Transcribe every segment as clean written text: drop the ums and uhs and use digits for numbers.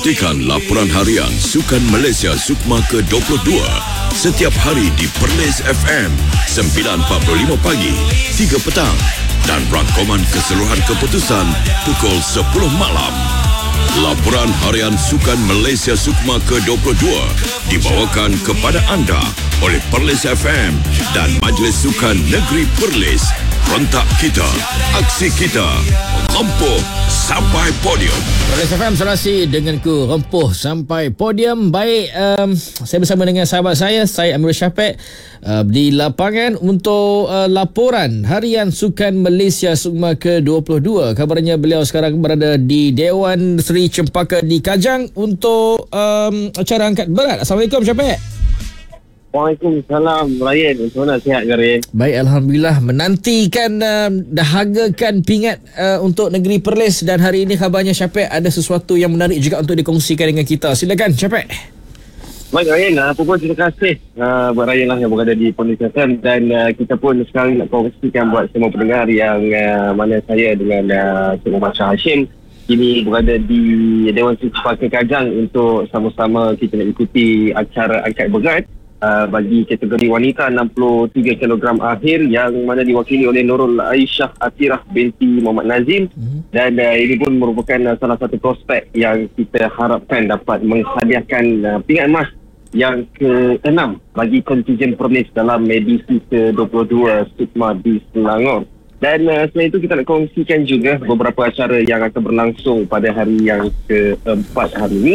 Saksikan laporan harian Sukan Malaysia Sukma ke-22 setiap hari di Perlis FM 9.45 pagi, 3 petang dan rangkuman keseluruhan keputusan pukul 10 malam. Laporan harian Sukan Malaysia Sukma ke-22 dibawakan kepada anda oleh Perlis FM dan Majlis Sukan Negeri Perlis. Rentak kita, aksi kita, rempuh sampai podium. Perlis FM selasi denganku, rempuh sampai podium. Baik, saya bersama dengan sahabat saya Amirul Syafiq di lapangan untuk laporan harian Sukan Malaysia Sukma ke-22. Kabarnya beliau sekarang berada di Dewan Seri Cempaka di Kajang untuk acara angkat berat. Assalamualaikum Syafiq. Waalaikumsalam Ryan. Macam mana, sihat ke Ryan? Baik, Alhamdulillah. Menantikan dahagakan pingat untuk negeri Perlis. Dan hari ini kabarnya Syafiq ada sesuatu yang menarik juga untuk dikongsikan dengan kita. Silakan Syafiq. Baik Ryan, apa pun terima kasih buat Ryan lah yang berada di Perlis FM. Dan kita pun sekarang nak kongsikan buat semua pendengar yang mana saya dengan Cik Muhammad Shah Hashim kini berada di Dewan Seri Cempaka Kajang untuk sama-sama kita nak ikuti acara angkat berat bagi kategori wanita 63 kg akhir yang mana diwakili oleh Nurul Aisyah Atirah binti Muhammad Nazim. Dan ini pun merupakan salah satu prospek yang kita harapkan dapat menghadiahkan pingat emas yang ke-6 bagi kontijen Perlis dalam edisi ke-22 Sukma di Selangor. Dan selain itu kita nak kongsikan juga beberapa acara yang akan berlangsung pada hari yang ke-4 hari ini.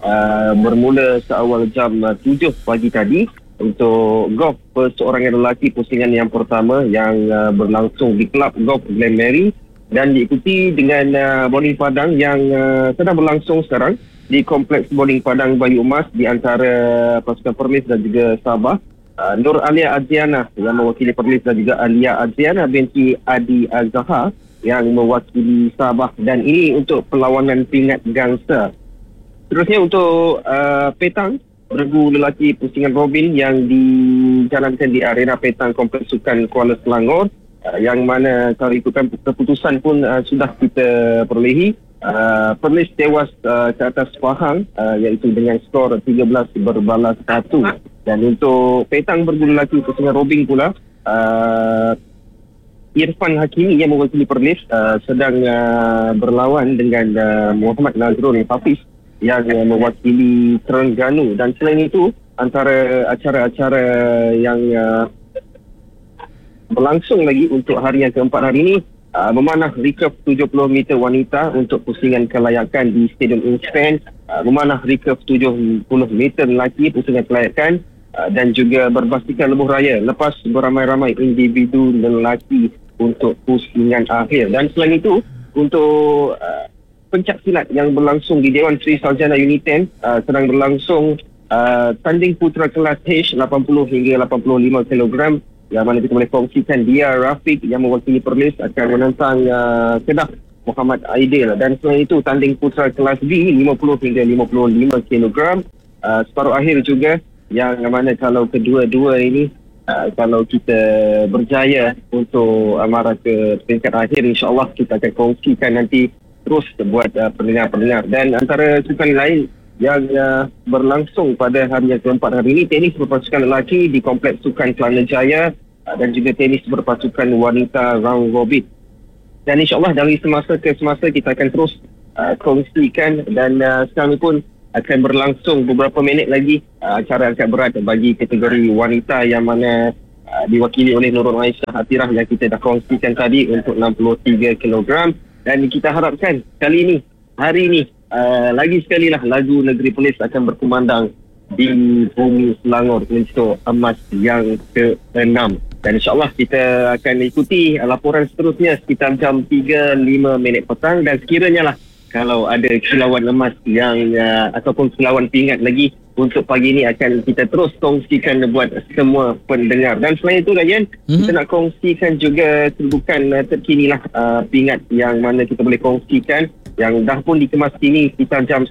Bermula seawal jam 7 pagi tadi untuk golf perseorangan lelaki pusingan yang pertama yang berlangsung di Kelab Golf Glen Mary dan diikuti dengan bowling padang yang sedang berlangsung sekarang di Kompleks Bowling Padang Bayu Emas di antara pasukan Perlis dan juga Sabah. Nur Alia Aziana yang mewakili Perlis dan juga Alia Aziana binti Adi Azhar yang mewakili Sabah, dan ini untuk perlawanan pingat gangsa. Terusnya untuk petang, bergu lelaki pusingan Robin yang dijalankan di arena petang Kompleks Sukan Kuala Selangor, yang mana kalau ikutkan keputusan pun sudah kita perolehi. Perlis tewas ke atas Pahang iaitu dengan skor 13-1. Dan untuk petang bergu lelaki pusingan Robin pula, Irfan Hakimi yang mewakili Perlis sedang berlawan dengan Muhammad Nazrul Hafiz yang mewakili Terengganu. Dan selain itu, antara acara-acara yang berlangsung lagi untuk hari yang keempat hari ini, memanah recurve 70 meter wanita untuk pusingan kelayakan di Stadium Inspan, memanah recurve 70 meter lelaki pusingan kelayakan, dan juga berbasikal lebuh raya lepas beramai-ramai individu lelaki untuk pusingan akhir. Dan selain itu, untuk pencak silat yang berlangsung di Dewan Seri Sarjana Unit 10 sedang berlangsung tanding putra kelas H 80 hingga 85 kg, yang mana kita boleh kongsikan Dia Rafiq yang mewakili Perlis akan menentang Kedah Muhammad Aidil. Dan selain itu tanding putra kelas B 50 hingga 55 kg separuh akhir juga, yang mana kalau kedua-dua ini kalau kita berjaya untuk amarah ke peringkat akhir, insyaAllah kita akan kongsikan nanti terus buat pendengar-pendengar. Dan antara sukan lain yang berlangsung pada hari yang keempat hari ini, tenis berpasukan lelaki di Kompleks Sukan Kelana Jaya dan juga tenis berpasukan wanita round robin. Dan insyaAllah dari semasa ke semasa kita akan terus kongsikan, dan sekarang pun akan berlangsung beberapa minit lagi acara angkat berat bagi kategori wanita yang mana diwakili oleh Nurul Aisyah Atirah yang kita dah kongsikan tadi untuk 63 kg. Dan kita harapkan kali ini, hari ini, lagi sekali lah lagu Negeri Perlis akan berkumandang di bumi Selangor untuk emas yang ke-6. Dan insyaAllah kita akan ikuti laporan seterusnya sekitar jam 3.05 petang. Dan sekiranya lah kalau ada kilauan emas yang ataupun kilauan pingat lagi untuk pagi ini, akan kita terus kongsikan buat semua pendengar. Dan selain itu Ryan, kita nak kongsikan juga kedudukan terkini lah pingat yang mana kita boleh kongsikan yang dah pun dikemas kini sekitar jam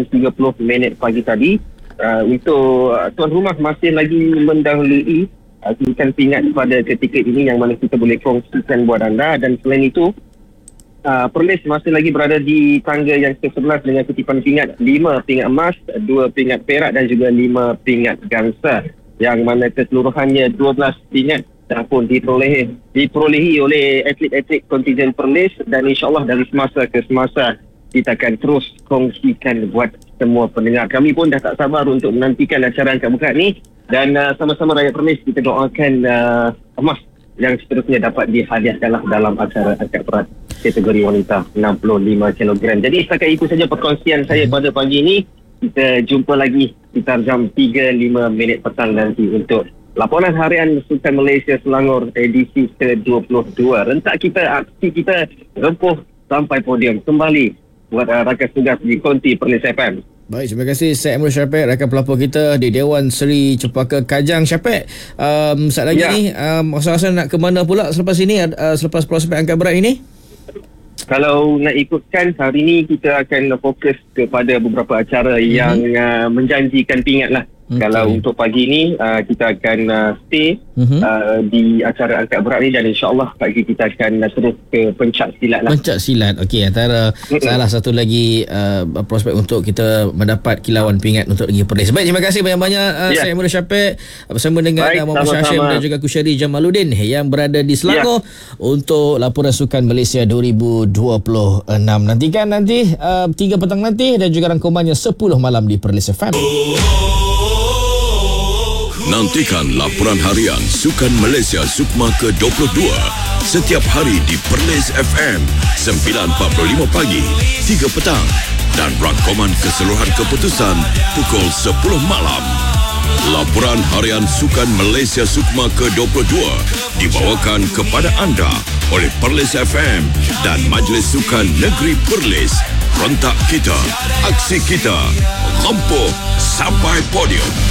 9.30 pagi tadi. Untuk tuan rumah masih lagi mendahului kedudukan pingat pada ketika ini yang mana kita boleh kongsikan buat anda. Dan selain itu Perlis masih lagi berada di tangga yang ke-11 dengan kutipan pingat 5 pingat emas, 2 pingat perak dan juga 5 pingat gangsa, yang mana keseluruhannya 12 pingat dah pun diperolehi oleh atlet-atlet kontijen Perlis, dan insyaAllah dari semasa ke semasa kita akan terus kongsikan buat semua pendengar. Kami pun dah tak sabar untuk menantikan acara angkat berat ni, dan sama-sama rakyat Perlis kita doakan emas yang seterusnya dapat dihadiahkan dalam acara angkat berat kategori wanita 65 kg. Jadi setakat itu saja perkongsian saya pada pagi ini. Kita jumpa lagi sekitar jam 3.05 petang nanti untuk laporan harian Sukan Malaysia Selangor edisi ke-22. Rentak kita, aksi kita rempuh sampai podium. Kembali buat rakan tugas di Konti Perlis FM. Baik, terima kasih Syed Amrul Syafiq, rakan pelapor kita di Dewan Seri Cepaka Kajang. Syafiq, saat lagi ni rasa nak ke mana pula selepas ini, selepas prospek angkat berat ini? Kalau nak ikutkan, hari ini kita akan fokus kepada beberapa acara yang menjanjikan pingat lah. Okay. Kalau untuk pagi ni kita akan stay di acara angkat berat ni, dan insyaAllah pagi kita akan terus ke pencak silat lah. Pencak silat, okey, antara salah satu lagi prospek untuk kita mendapat kilauan pingat untuk pergi Perlis. Baik, terima kasih banyak-banyak Syed Amrul Syafiq bersama dengan Muhammad Syahsyam dan juga Kusyari Jamaluddin yang berada di Selangor untuk laporan Sukan Malaysia 2026. Nantikan nanti 3 petang nanti, dan juga rangkumannya 10 malam di Perlis FM. Nantikan laporan harian Sukan Malaysia Sukma ke-22 setiap hari di Perlis FM 9.45 pagi, 3 petang, dan rangkuman keseluruhan keputusan pukul 10 malam. Laporan harian Sukan Malaysia Sukma ke-22 dibawakan kepada anda oleh Perlis FM dan Majlis Sukan Negeri Perlis. Rentak kita, aksi kita, rempuh sampai podium.